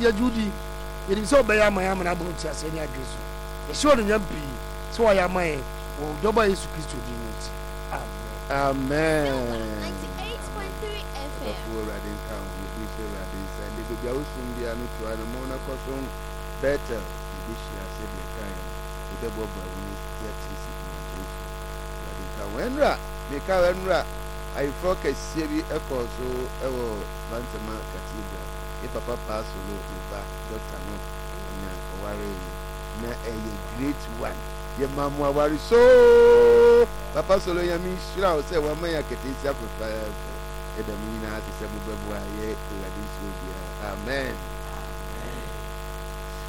ya judi yedi so be ya man na bon ti ase ni adweso e so no nyam bi so wa ya man wo doba Yesu Kristo di nti amen 98.3 FM for radin kan we say radin say le be ya usum bia no to ana mo na koson better we shi ase de kan e be bo ba we get this radin kan wenra me ka wenra I focus sebi ekoso ewo Bantama Cathedral e papa paso lo ba doctor no na oware na a great one ye mamu awari so papa solo yami shira o se wa man ya ketesi afa e da mi na se se mu bebu aye radin so bia amen.